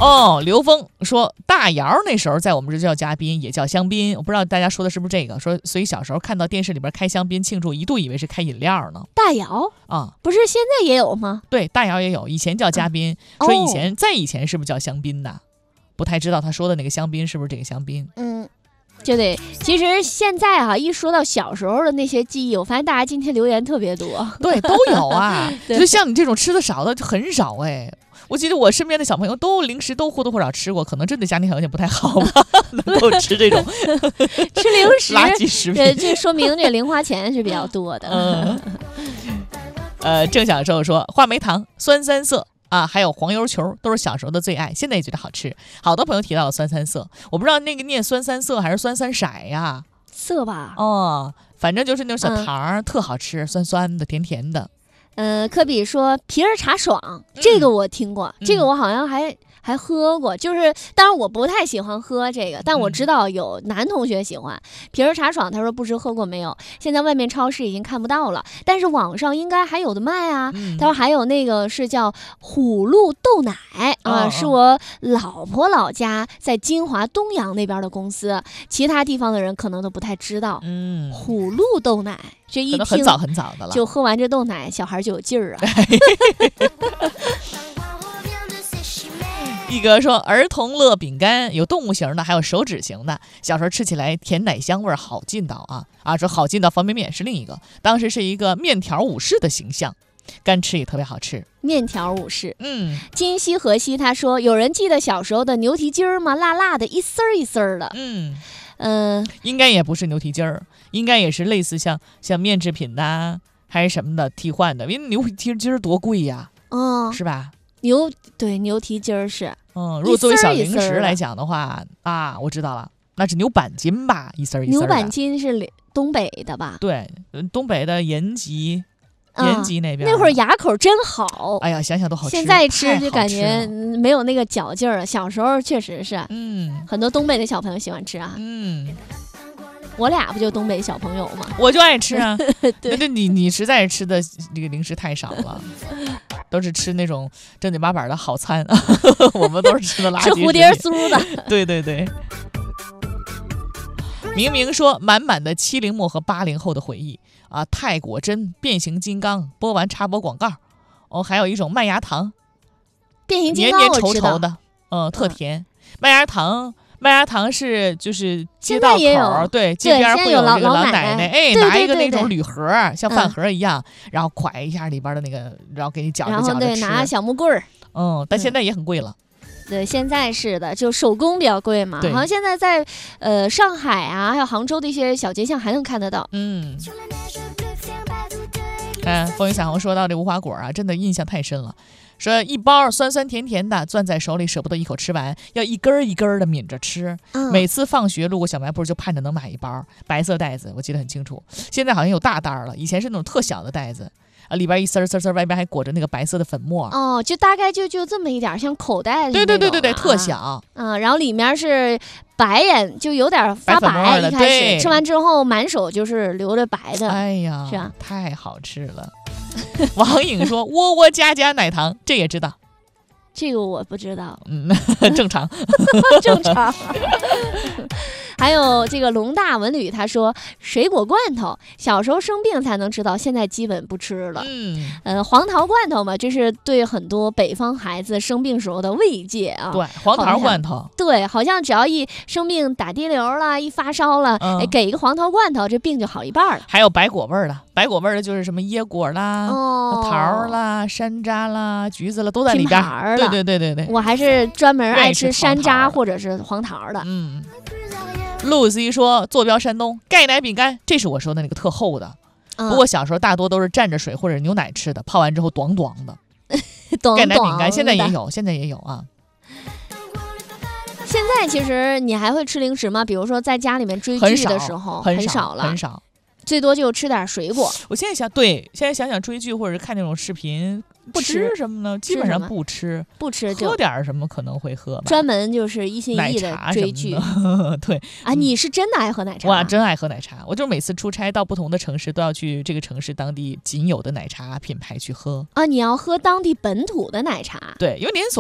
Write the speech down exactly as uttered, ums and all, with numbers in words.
哦，刘峰说大姚那时候在我们这叫嘉宾，也叫香槟，我不知道大家说的是不是这个。说所以小时候看到电视里边开香槟庆祝，一度以为是开饮料呢。 大姚啊、嗯， 不是现在也有吗？ 对，大姚也有，以前叫嘉宾， 嗯、 说以前、哦、在以前是不是叫香槟的？不太知道他说的那个香槟是不是这个香槟？ 嗯。就得，其实现在哈、啊，一说到小时候的那些记忆，我发现大家今天留言特别多， 对，都有啊。就像你这种吃的少的就很少哎。我记得我身边的小朋友都零食都或多或少吃过，可能真的家庭条件不太好吧，能够吃这种吃零食垃圾食品， 这说明这零花钱是比较多的。 嗯、呃，郑享受说话梅糖酸三色。啊，还有黄油球都是小时候的最爱，现在也觉得好吃。好多朋友提到了酸三色，我不知道那个念酸三色还是酸三色呀？ 色吧。 哦，反正就是那种小糖、嗯，特好吃，酸酸的，甜甜的。 呃，科比说皮儿茶爽，这个我听过，嗯、这个我好像还。还喝过，就是当然我不太喜欢喝这个，但我知道有男同学喜欢、嗯、皮儿茶爽。他说不知喝过没有？现在外面超市已经看不到了，但是网上应该还有的卖啊。嗯、他说还有那个是叫虎鹿豆奶啊、呃，是我老婆老家在金华东阳那边的公司，其他地方的人可能都不太知道。嗯，虎鹿豆奶这一听很早很早的了， 就喝完这豆奶，小孩就有劲儿啊。 一哥说儿童乐饼干有动物型的，还有手指型的，小时候吃起来甜奶香味好劲道啊啊！说好劲道方便面是另一个，当时是一个面条武士的形象，干吃也特别好吃。 面条武士， 嗯， 金西河西他说有人记得小时候的牛蹄筋儿吗？辣辣的，一丝儿一丝儿的。 嗯嗯、呃， 应该也不是牛蹄筋儿，应该也是类似像像面制品呐、啊，还是什么的替换的，因为牛蹄筋儿多贵呀，嗯，是吧？ 牛对牛蹄筋儿是， 嗯，如果作为小零食来讲的话啊，我知道了，那是牛板筋吧，一丝儿一丝儿的。 牛板筋是东北的吧？ 对，东北的延吉，延吉那边、 啊。那会儿牙口真好， 哎呀，想想都好吃。 现在吃就感觉没有那个嚼劲儿了。小时候确实是，嗯，很多东北的小朋友喜欢吃啊， 嗯。 我俩不就东北小朋友吗？ 我就爱吃啊。对，那你你实在是吃的这个零食太少了，都是吃那种正经八百的好餐。我们都是吃的垃圾食品， 吃蝴蝶酥的。 对对对。明明说满满的七零末和八零后的回忆啊，太果真、变形金刚，播完插播广告。哦，还有一种麦芽糖， 变形金刚黏黏稠稠的，嗯，特甜。嗯、麦芽糖。麦芽糖是就是街道口，对，街边会有这个老奶奶，哎，拿一个那种铝盒，像饭盒一样，嗯、然后蒯一下里边的那个，然后给你搅着搅着吃。 对，拿小木棍儿。 嗯，但现在也很贵了。 对，现在是的，就手工比较贵嘛。好像现在在呃上海啊，还有杭州的一些小街巷还能看得到。 嗯。哎，风云彩虹说到这无花果啊，真的印象太深了。说一包酸酸甜甜的，攥在手里舍不得一口吃完，要一根一根的抿着吃。嗯、每次放学路过小卖部就盼着能买一包白色袋子，我记得很清楚。现在好像有大袋了，以前是那种特小的袋子啊，里边一丝丝丝，外边还裹着那个白色的粉末。 哦，就大概就就这么一点，像口袋里、啊。 对对对对对，特小。 嗯，然后里面是白眼，就有点发白。一开始吃完之后，满手就是流着白的。 哎呀， 是啊， 太好吃了。王颖说窝窝家家奶糖，这也知道， 这个我不知道。 嗯，正常正常。还有这个龙大文旅他说水果罐头小时候生病才能知道，现在基本不吃了。嗯，呃，黄桃罐头嘛，这是对很多北方孩子生病时候的慰藉啊。 对，黄桃罐头， 对，好像只要一生病打滴流了，一发烧了，嗯、哎，给一个黄桃罐头，这病就好一半了。 还有白果味儿的，白果味儿的就是什么椰果啦、哦、桃啦、山楂啦、橘子啦，都在里边。对对对对对， 我还是专门爱吃山楂或者是黄桃的。 嗯。露西说坐标山东钙奶饼干，这是我说的那个特厚的、嗯、不过小时候大多都是蘸着水或者牛奶吃的，泡完之后短短的钙奶饼干现在也有现在也有啊。 现在其实你还会吃零食吗？比如说在家里面追剧的时候很少了， 很少， 最多就吃点水果。 我现在想，对，现在想想追剧或者是看那种视频， 不吃什么呢？基本上不吃， 不吃， 喝点什么可能会喝吧。 专门就是一心一意的追剧。 对啊，你是真的爱喝奶茶？ 哇，真爱喝奶茶！我就每次出差到不同的城市，都要去这个城市当地仅有的奶茶品牌去喝。 啊，你要喝当地本土的奶茶？ 对，因为连锁。